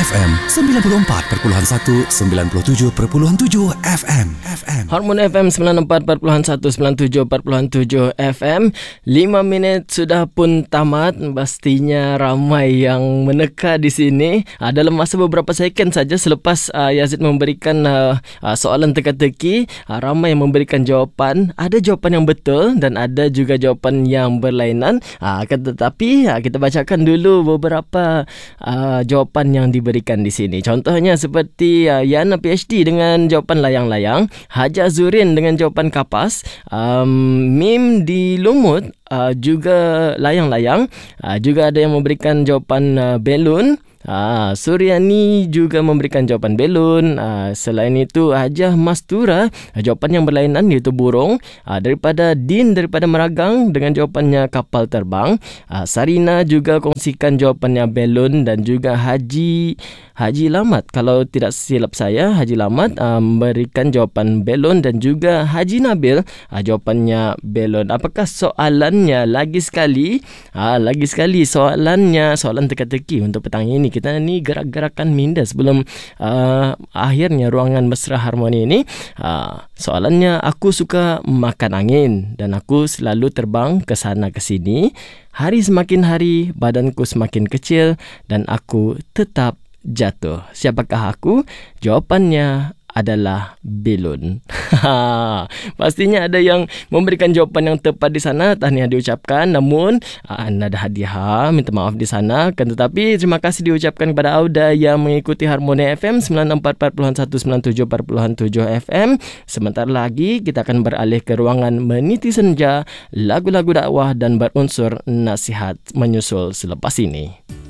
FM 94.1 97.7 FM. Harmoni FM 94.1 97.7 FM. 5 minit sudah pun tamat. Pastinya ramai yang meneka di sini. Dalam masa beberapa second saja selepas Yazid memberikan soalan teka-teki, ramai yang memberikan jawapan. Ada jawapan yang betul dan ada juga jawapan yang berlainan. Tetapi kita bacakan dulu beberapa jawapan yang diberikan di sini. Contohnya seperti Yana PhD dengan jawapan layang-layang, Haja Zurin dengan jawapan kapas, Mim di Lumut juga layang-layang, juga ada yang memberikan jawapan belun. Suryani juga memberikan jawapan belun. Selain itu Hajah Mastura jawapan yang berlainan iaitu burung. Daripada Din daripada Meragang dengan jawapannya kapal terbang. Sarina juga kongsikan jawapannya belun, dan juga Haji Lamat, kalau tidak silap saya, Haji Lamat memberikan jawapan belon, dan juga Haji Nabil jawapannya belon. Apakah soalannya? Lagi sekali soalannya, soalan teka-teki untuk petang ini. Kita ni gerak-gerakan minda sebelum akhirnya ruangan mesra harmoni ini. Soalannya, aku suka makan angin dan aku selalu terbang ke sana ke sini. Hari semakin hari, badanku semakin kecil dan aku tetap jatuh. Siapakah aku? Jawapannya adalah belun. Pastinya ada yang memberikan jawapan yang tepat di sana. Tahniah diucapkan. Namun anda ada hadiah, minta maaf di sana. Tetapi terima kasih diucapkan kepada Auda yang mengikuti Harmoni FM 94.1 97.7 FM. Sebentar lagi kita akan beralih ke ruangan Meniti Senja, lagu-lagu dakwah dan berunsur nasihat menyusul selepas ini.